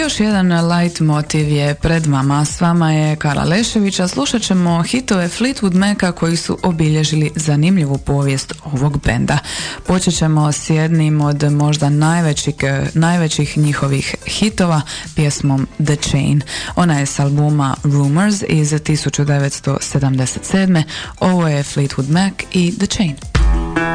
još jedan light motiv je pred vama. S vama je Karla Lešević, a slušat ćemo hitove Fleetwood Maca koji su obilježili zanimljivu povijest ovog benda. Počet ćemo s jednim od možda najvećih njihovih hitova, pjesmom The Chain. Ona je s albuma Rumors iz 1977. Ovo je Fleetwood Mac i The Chain.